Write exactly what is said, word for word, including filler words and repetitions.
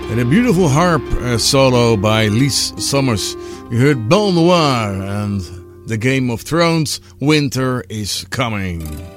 And a beautiful harp uh, solo by Lies Sommers. You heard Belle Noire and the Game of Thrones, Winter is Coming.